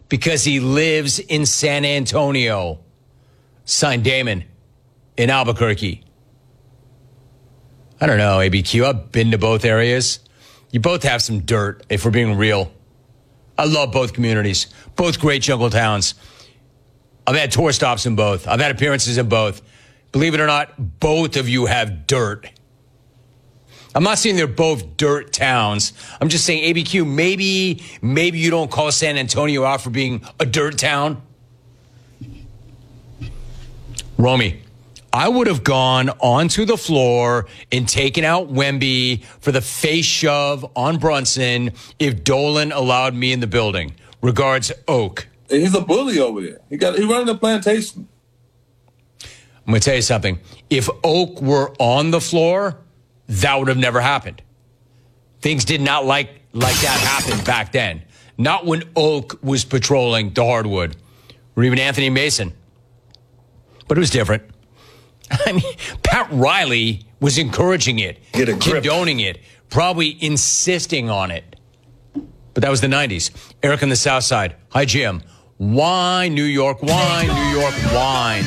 because he lives in San Antonio. Signed Damon in Albuquerque. I don't know, ABQ. I've been to both areas. You both have some dirt, if we're being real. I love both communities. Both great jungle towns. I've had tour stops in both. I've had appearances in both. Believe it or not, both of you have dirt. I'm not saying they're both dirt towns. I'm just saying, ABQ, maybe you don't call San Antonio out for being a dirt town. Romy, I would have gone onto the floor and taken out Wemby for the face shove on Brunson if Dolan allowed me in the building. Regards, Oak. He's a bully over there. He running the plantation. I'm going to tell you something. If Oak were on the floor, that would have never happened. Things did not like that happen back then. Not when Oak was patrolling the hardwood, or even Anthony Mason. But it was different. I mean, Pat Riley was encouraging it, condoning it, probably insisting on it. But that was the 90s. Eric on the South Side. Hi, Jim. Wine, New York, wine, New York, wine.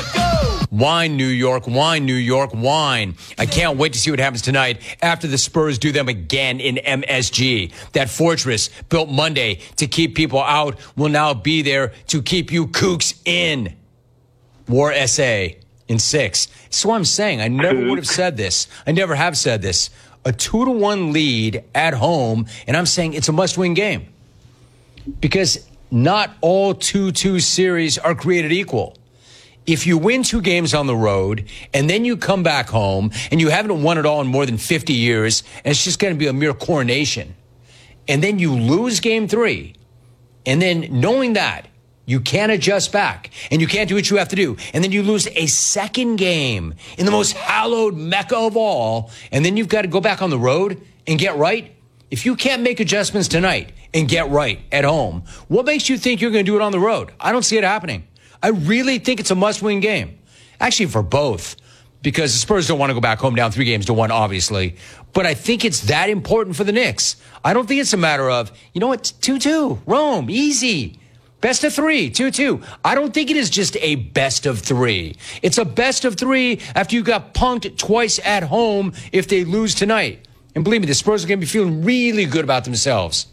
Wine, New York, wine, New York, wine. I can't wait to see what happens tonight after the Spurs do them again in MSG. That fortress built Monday to keep people out will now be there to keep you kooks in. War SA in 6. So I'm saying I never would have said this. I never have said this. A 2-1 lead at home, and I'm saying it's a must-win game. Because not all 2-2 series are created equal. If you win 2 games on the road and then you come back home and you haven't won it all in more than 50 years and it's just going to be a mere coronation, and then you lose game 3, and then knowing that you can't adjust back and you can't do what you have to do, and then you lose a second game in the most hallowed Mecca of all, and then you've got to go back on the road and get right. If you can't make adjustments tonight and get right at home, what makes you think you're going to do it on the road? I don't see it happening. I really think it's a must-win game. Actually, for both, because the Spurs don't want to go back home down 3-1, obviously. But I think it's that important for the Knicks. I don't think it's a matter of, you know what, 2-2, Rome, easy. Best of 3, 2-2. I don't think it is just a best of 3. It's a best of 3 after you got punked twice at home if they lose tonight. And believe me, the Spurs are going to be feeling really good about themselves.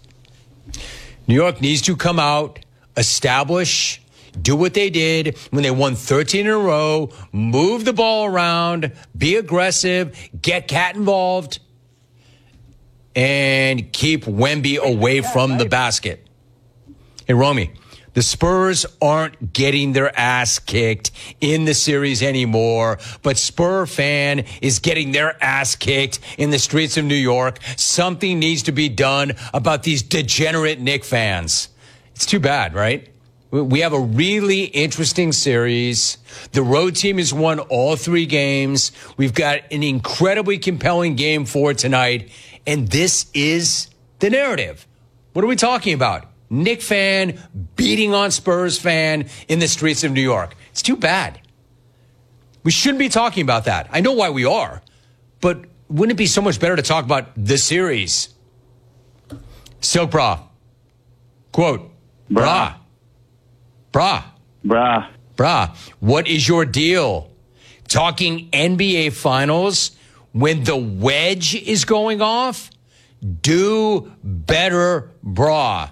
New York needs to come out, establish, do what they did when they won 13 in a row, move the ball around, be aggressive, get Cat involved, and keep Wemby away from the basket. Hey, Romy, the Spurs aren't getting their ass kicked in the series anymore, but Spur fan is getting their ass kicked in the streets of New York. Something needs to be done about these degenerate Knick fans. It's too bad, right? We have a really interesting series. The road team has won all 3 games. We've got an incredibly compelling game 4 tonight. And this is the narrative. What are we talking about? Knick fan beating on Spurs fan in the streets of New York. It's too bad. We shouldn't be talking about that. I know why we are. But wouldn't it be so much better to talk about the series? Silk Bra. Quote, Bra. Brah, what is your deal? Talking NBA Finals when the wedge is going off? Do better, brah.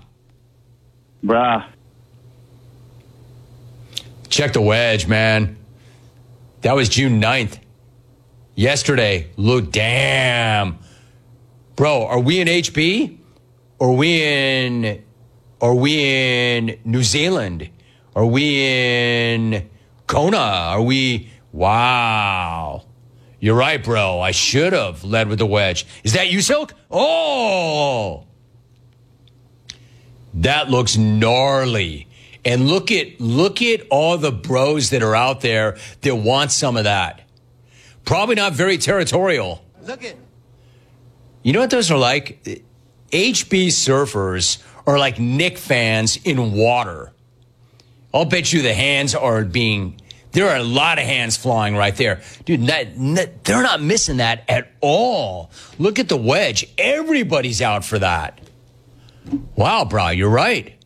Check the wedge, man. That was June 9th. Yesterday. Look, damn. Bro, are we in HB? Are we in New Zealand? Are we in Kona? Are we? Wow. You're right, bro. I should have led with the wedge. Is that you, Silk? Oh. That looks gnarly. And look at all the bros that are out there that want some of that. Probably not very territorial. Look at. You know what those are like? HB surfers are like Knick fans in water. I'll bet you the hands are there are a lot of hands flying right there. Dude, they're not missing that at all. Look at the wedge. Everybody's out for that. Wow, bro, you're right.